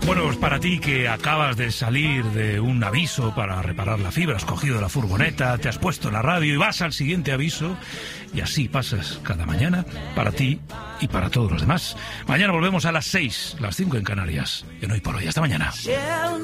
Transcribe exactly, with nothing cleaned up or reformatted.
Bueno, pues para ti que acabas de salir de un aviso para reparar la fibra, has cogido la furgoneta, te has puesto la radio y vas al siguiente aviso, y así pasas cada mañana para ti y para todos los demás. Mañana volvemos a las seis, las cinco en Canarias. En Hoy por Hoy. Hasta mañana.